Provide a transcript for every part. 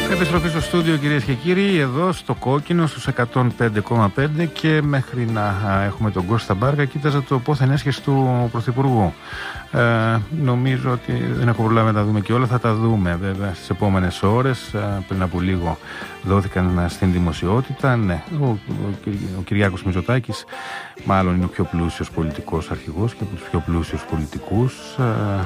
Επιστροφή στο στούντιο, κυρίες και κύριοι, εδώ στο Κόκκινο στους 105,5 και μέχρι να έχουμε τον Κώστα Μπάρκα κοίταζα το πόθεν έσχεση του Πρωθυπουργού. Νομίζω ότι δεν έχω προλάβει να τα δούμε και όλα, θα τα δούμε βέβαια στις επόμενες ώρες. Πριν από λίγο δόθηκαν στην δημοσιότητα. Ναι, ο Κυριάκος Μητσοτάκης μάλλον είναι ο πιο πλούσιος πολιτικός αρχηγός και από τους πιο πλούσιους πολιτικούς.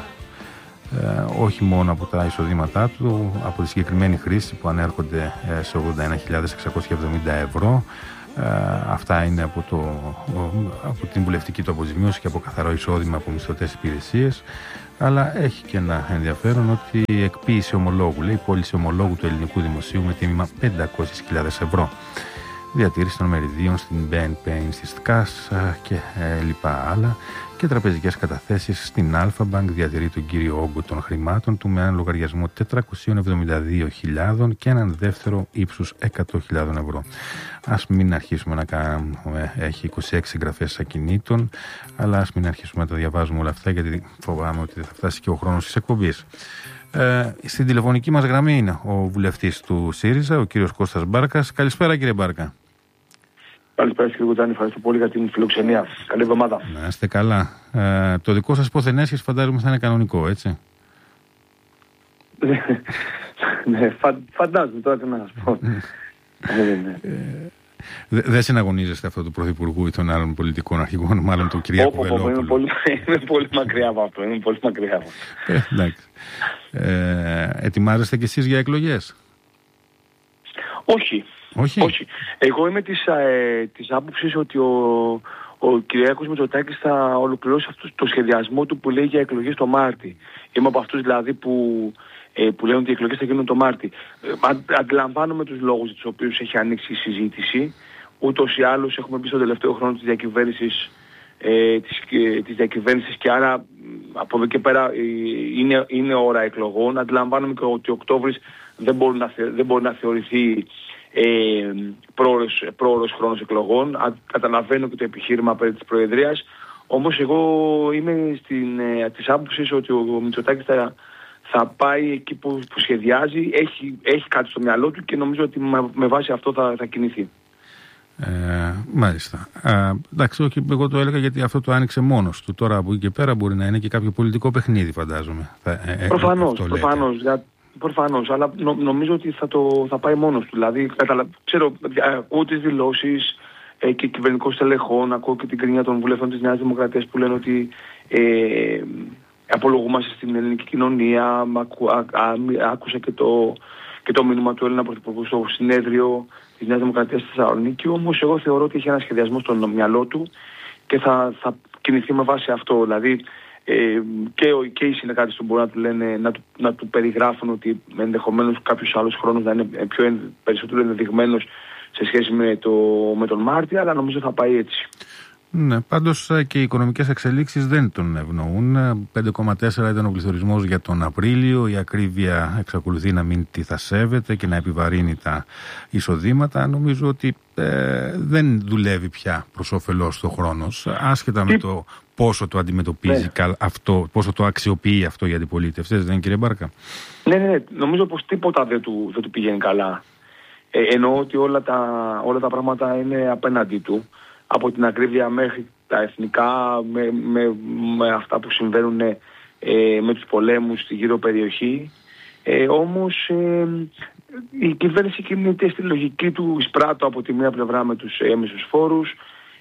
Όχι μόνο από τα εισοδήματά του, από τη συγκεκριμένη χρήση που ανέρχονται σε 81.670 ευρώ. Αυτά είναι από την βουλευτική του αποζημίωση και από καθαρό εισόδημα από μισθωτές υπηρεσίες. Αλλά έχει και ένα ενδιαφέρον ότι η εκποίηση ομολόγου, λέει, πώληση ομολόγου του ελληνικού δημοσίου με τίμημα 500.000 ευρώ. Διατήρηση των μεριδίων στην BNP, στη ΣΚΑΣ και λοιπά άλλα, και τραπεζικές καταθέσεις στην Alpha Bank. Διατηρεί τον κύριο όγκο των χρημάτων του με έναν λογαριασμό 472.000 και έναν δεύτερο ύψους 100.000 ευρώ. Ας μην αρχίσουμε να κάνουμε, έχει 26 εγγραφές ακινήτων, αλλά ας μην αρχίσουμε να τα διαβάζουμε όλα αυτά, γιατί φοβάμαι ότι δεν θα φτάσει και ο χρόνος της εκπομπής. Στην τηλεφωνική μας γραμμή είναι ο βουλευτής του ΣΥΡΙΖΑ, ο κύριος Κώστας Μπάρκας. Καλησπέρα, κύριε Μπάρκα. Καλησπέρα, κύριε Κουτάνη. Ευχαριστώ πολύ για την φιλοξενία. Καλή εβδομάδα. Να είστε καλά. Το δικό σας πόθεν έσχεση φαντάζομαι θα είναι κανονικό, έτσι? Ναι, φαντάζομαι τώρα τι να σας πω. Δεν συναγωνίζεστε αυτό του Πρωθυπουργού ή των άλλων πολιτικών αρχηγών, μάλλον του Κυριάκου Βελόπουλου? Είμαι πολύ μακριά από αυτό. Εντάξει. Ετοιμάζεστε κι εσείς για εκλογές? Όχι. Εγώ είμαι της άποψης ότι ο Κυριάκος Μητσοτάκης θα ολοκληρώσει αυτό το σχεδιασμό του που λέει για εκλογές το Μάρτι. Είμαι από αυτούς δηλαδή που λένε ότι οι εκλογές θα γίνουν το Μάρτι. Αντιλαμβάνομαι τους λόγους τους οποίους έχει ανοίξει η συζήτηση. Ούτως ή άλλως έχουμε μπει στον τελευταίο χρόνο της διακυβέρνησης και άρα από εδώ και πέρα είναι ώρα εκλογών. Αντιλαμβάνομαι και ότι ο Οκτώβρης δεν μπορεί να θεωρηθεί πρόωρος χρόνος εκλογών. Καταλαβαίνω και το επιχείρημα περί της Προεδρίας. Όμως εγώ είμαι της άποψης ότι ο Μητσοτάκης θα πάει εκεί που σχεδιάζει, έχει κάτι στο μυαλό του και νομίζω ότι με βάση αυτό θα κινηθεί. Μάλιστα. Εντάξει, όχι, εγώ το έλεγα γιατί αυτό το άνοιξε μόνος του. Τώρα από εκεί και πέρα μπορεί να είναι και κάποιο πολιτικό παιχνίδι, φαντάζομαι. Προφανώς, αλλά νομίζω ότι θα πάει μόνος του. Δηλαδή, ακούω τις δηλώσεις και κυβερνικών στελεχών, ακούω και την κρίνια των βουλευτών της Νέας Δημοκρατίας που λένε ότι απολογούμαστε στην ελληνική κοινωνία. Άκουσα και το μήνυμα του Έλληνα Πρωθυπουργού στο συνέδριο της Νέας Δημοκρατίας στη Θεσσαλονίκη. Όμως εγώ θεωρώ ότι έχει ένα σχεδιασμό στο μυαλό του και θα κινηθεί με βάση αυτό. Δηλαδή, και οι συνεργάτες του μπορούν να του λένε, να του περιγράφουν ότι ενδεχομένως κάποιος άλλος χρόνος να είναι περισσότερο ενδεδειγμένος σε σχέση με τον Μάρτιο, αλλά νομίζω θα πάει έτσι. Ναι, πάντως και οι οικονομικές εξελίξεις δεν τον ευνοούν. 5,4 ήταν ο πληθωρισμός για τον Απρίλιο. Η ακρίβεια εξακολουθεί να μην τη θα σέβεται και να επιβαρύνει τα εισοδήματα. Νομίζω ότι δεν δουλεύει πια προς όφελός του χρόνος, άσχετα με το πόσο το αντιμετωπίζει αυτό, πόσο το αξιοποιεί αυτό για αντιπολίτευτες, δεν είναι, κύριε Μπάρκα? Ναι. Νομίζω πως τίποτα δεν του πηγαίνει καλά. Εννοώ ότι όλα τα πράγματα είναι απέναντί του. Από την ακρίβεια μέχρι τα εθνικά, με αυτά που συμβαίνουν με τους πολέμους στη γύρω περιοχή. Όμως η κυβέρνηση κινείται στη λογική του εισπράττω από τη μία πλευρά με τους έμεσους φόρους.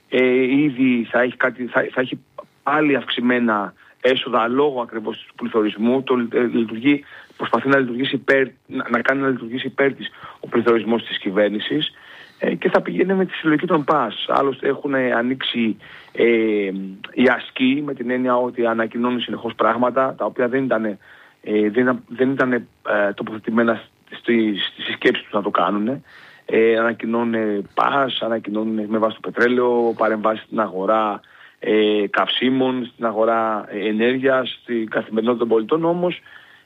Ήδη θα έχει πάλι αυξημένα έσοδα λόγω ακριβώς του πληθωρισμού. Προσπαθεί να κάνει να λειτουργήσει υπέρ της ο πληθωρισμός της κυβέρνησης. Και θα πηγαίνει με τη συλλογική των ΠΑΣ. Άλλωστε έχουν ανοίξει οι ασκοί με την έννοια ότι ανακοινώνουν συνεχώς πράγματα τα οποία δεν ήταν τοποθετημένα στις σκέψεις τους να το κάνουν. Ανακοινώνουν ΠΑΣ, ανακοινώνουν με βάση το πετρέλαιο, παρεμβάσεις στην αγορά καυσίμων, στην αγορά ενέργειας, στην καθημερινότητα των πολιτών. Όμως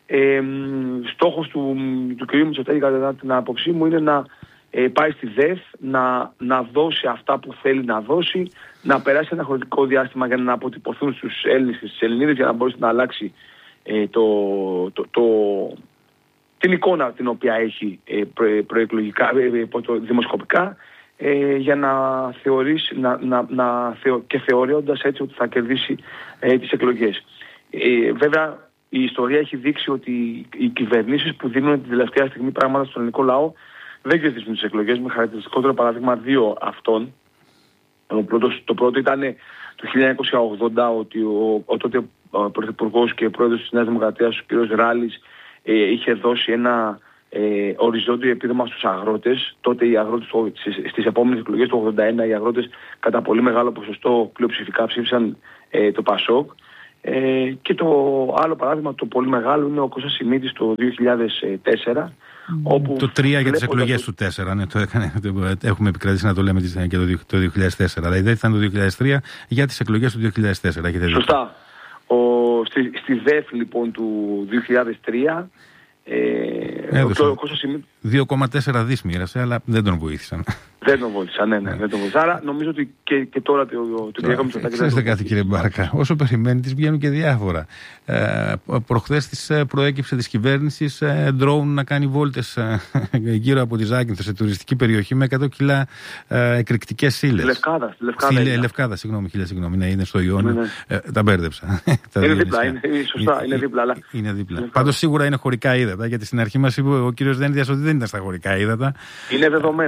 στόχος του κ. Μητσοτάκη, κατά την άποψή μου, είναι να πάει στη ΔΕΘ, να δώσει αυτά που θέλει να δώσει, να περάσει ένα χρονικό διάστημα για να αποτυπωθούν στους Έλληνες και στις Ελληνίδες, για να μπορέσει να αλλάξει την εικόνα την οποία έχει προεκλογικά, δημοσκοπικά, για να θεωρήσει και θεωρώντας έτσι ότι θα κερδίσει τις εκλογές. Βέβαια η ιστορία έχει δείξει ότι οι κυβερνήσεις που δίνουν την τελευταία στιγμή πράγματα στον ελληνικό λαό δεν κερδίζουν τις εκλογές, με χαρακτηριστικότερο παράδειγμα δύο αυτών. Το πρώτο ήταν το 1980, ότι ο τότε πρωθυπουργός και πρόεδρος της Νέας Δημοκρατίας, ο κ. Ράλης, είχε δώσει ένα οριζόντιο επίδομα στους αγρότες. Τότε οι αγρότες στις επόμενες εκλογές του 1981, οι αγρότες κατά πολύ μεγάλο ποσοστό πλειοψηφικά ψήφισαν το ΠΑΣΟΚ. Και το άλλο παράδειγμα, το πολύ μεγάλο, είναι ο Κώστας Σιμίτης το 2004. Όπου το 3 για τις εκλογές του 4, ναι, το έκανε, έχουμε επικρατήσει να το λέμε και το 2004. Αλλά η ιδέα ήταν το 2003 για τις εκλογές του 2004. Σωστά. Στη ΔΕΦ λοιπόν του 2003 έδωσε 2,4 δις μοίρασε, αλλά δεν τον βοήθησαν. Δεν τον βοήθησαν, ναι, δεν τον βοήθησαν. Άρα νομίζω ότι και τώρα το Κυριάκο Μητσοτάκη. Ξέρετε κάτι, κύριε Μπάρκα, όσο περιμένει τις βγαίνουν και διάφορα. Προχθές της προέκυψε της κυβέρνησης ντρόουν να κάνει βόλτες γύρω από τη Ζάκυνθο σε τουριστική περιοχή με 100 κιλά εκρηκτικές ύλες. Λευκάδα, συγγνώμη, ναι, είναι στο Ιόνιο. Τα μπέρδεψα. Είναι δίπλα, σωστά, είναι δίπλα. Είναι δίπλα. Πάντως σίγουρα είναι χωρικά ύδατα, γιατί στην αρχή μας είπε ο κύριος Δένδιας ότι δεν ήταν στα χωρικά ύδατα. Είναι δεδομένο.